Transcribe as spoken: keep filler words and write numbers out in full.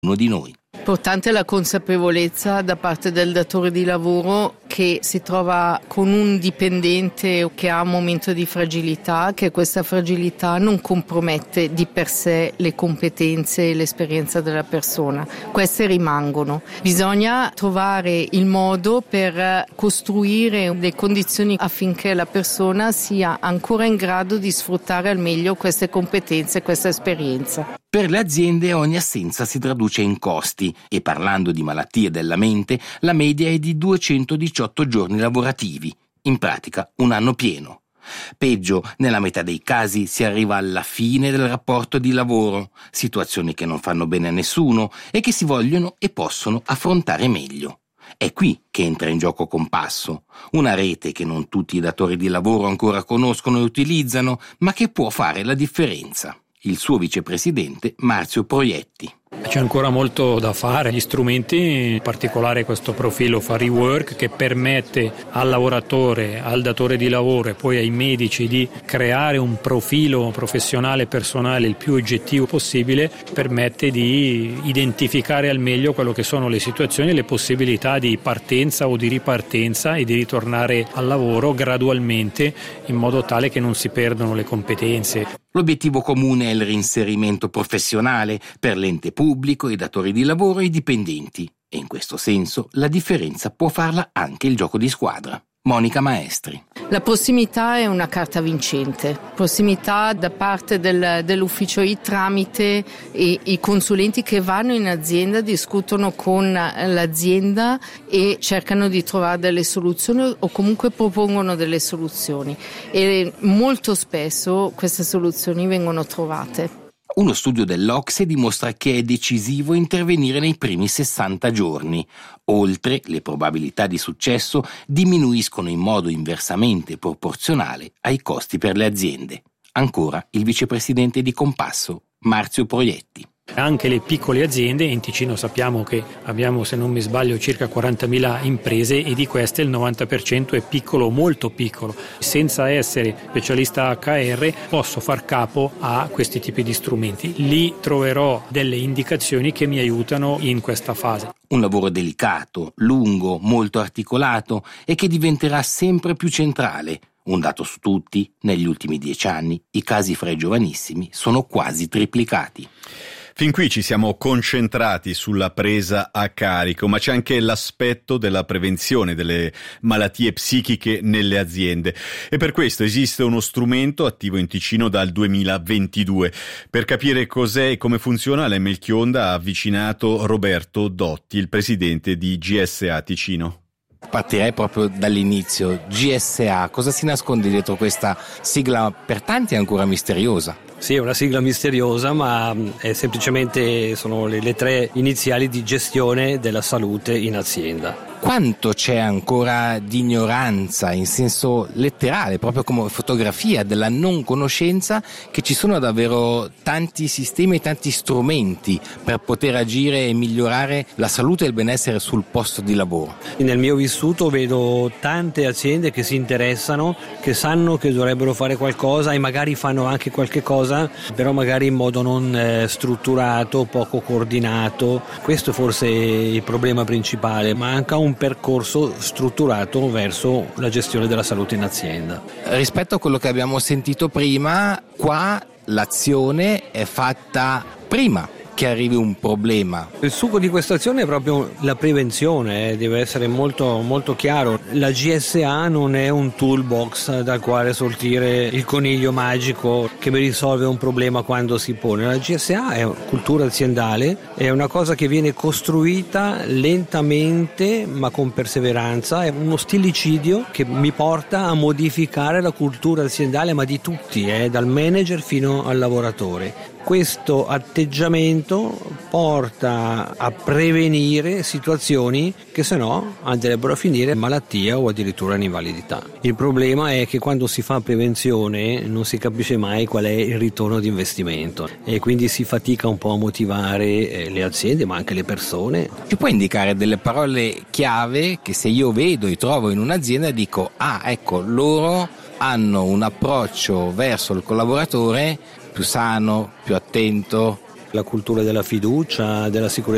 uno di noi. Importante la consapevolezza da parte del datore di lavoro che si trova con un dipendente che ha un momento di fragilità, che questa fragilità non compromette di per sé le competenze e l'esperienza della persona. Queste rimangono. Bisogna trovare il modo per costruire le condizioni affinché la persona sia ancora in grado di sfruttare al meglio queste competenze, questa esperienza. Per le aziende ogni assenza si traduce in costi e parlando di malattie della mente la media è di duecentodiciotto giorni lavorativi, in pratica un anno pieno. Peggio, nella metà dei casi si arriva alla fine del rapporto di lavoro, situazioni che non fanno bene a nessuno e che si vogliono e possono affrontare meglio. È qui che entra in gioco Compasso, una rete che non tutti i datori di lavoro ancora conoscono e utilizzano, ma che può fare la differenza. Il suo vicepresidente Marzio Proietti. C'è ancora molto da fare, gli strumenti, in particolare questo profilo fa rework che permette al lavoratore, al datore di lavoro e poi ai medici di creare un profilo professionale personale il più oggettivo possibile, permette di identificare al meglio quello che sono le situazioni e le possibilità di partenza o di ripartenza e di ritornare al lavoro gradualmente in modo tale che non si perdono le competenze. L'obiettivo comune è il reinserimento professionale per l'ente pubblico, i datori di lavoro e i dipendenti. E in questo senso la differenza può farla anche il gioco di squadra. Monica Maestri. La prossimità è una carta vincente. Prossimità da parte del, dell'ufficio I tramite i, i consulenti che vanno in azienda, discutono con l'azienda e cercano di trovare delle soluzioni o comunque propongono delle soluzioni. E molto spesso queste soluzioni vengono trovate. Uno studio dell'Ocse dimostra che è decisivo intervenire nei primi sessanta giorni. Oltre, le probabilità di successo diminuiscono in modo inversamente proporzionale ai costi per le aziende. Ancora il vicepresidente di Compasso, Marzio Proietti. Anche le piccole aziende, in Ticino sappiamo che abbiamo, se non mi sbaglio, circa quarantamila imprese e di queste il novanta per cento è piccolo, molto piccolo. Senza essere specialista acca erre posso far capo a questi tipi di strumenti. Lì troverò delle indicazioni che mi aiutano in questa fase. Un lavoro delicato, lungo, molto articolato e che diventerà sempre più centrale. Un dato su tutti, negli ultimi dieci anni i casi fra i giovanissimi sono quasi triplicati. Fin qui ci siamo concentrati sulla presa a carico, ma c'è anche l'aspetto della prevenzione delle malattie psichiche nelle aziende e per questo esiste uno strumento attivo in Ticino dal duemilaventidue. Per capire cos'è e come funziona, l'E M I L Chionda ha avvicinato Roberto Dotti, il presidente di G S A Ticino. Partirei proprio dall'inizio. G S A, cosa si nasconde dietro questa sigla per tanti ancora misteriosa? Sì, è una sigla misteriosa, ma è semplicemente sono le, le tre iniziali di gestione della salute in azienda. Quanto c'è ancora di ignoranza in senso letterale, proprio come fotografia della non conoscenza, che ci sono davvero tanti sistemi e tanti strumenti per poter agire e migliorare la salute e il benessere sul posto di lavoro. Nel mio vissuto vedo tante aziende che si interessano, che sanno che dovrebbero fare qualcosa e magari fanno anche qualche cosa, però magari in modo non eh, strutturato, poco coordinato. Questo forse è il problema principale, manca un percorso strutturato verso la gestione della salute in azienda. Rispetto a quello che abbiamo sentito prima, qua l'azione è fatta prima che arrivi un problema. Il succo di questa azione è proprio la prevenzione, eh, deve essere molto, molto chiaro. La G S A non è un toolbox dal quale sortire il coniglio magico che mi risolve un problema quando si pone. La G S A è cultura aziendale, è una cosa che viene costruita lentamente ma con perseveranza, è uno stillicidio che mi porta a modificare la cultura aziendale, ma di tutti, eh, dal manager fino al lavoratore. Questo atteggiamento porta a prevenire situazioni che se no andrebbero a finire in malattia o addirittura in invalidità. Il problema è che quando si fa prevenzione non si capisce mai qual è il ritorno di investimento e quindi si fatica un po' a motivare le aziende ma anche le persone. Ci puoi indicare delle parole chiave che se io vedo e trovo in un'azienda dico ah ecco loro hanno un approccio verso il collaboratore più sano, più attento? La cultura della fiducia, della sicurezza